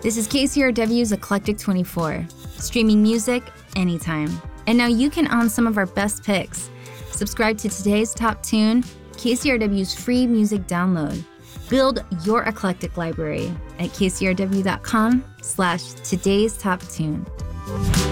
This is KCRW's Eclectic 24, streaming music anytime. And now you can own some of our best picks. Subscribe to Today's Top Tune, KCRW's free music download. Build your eclectic library at kcrw.com/today's top tune.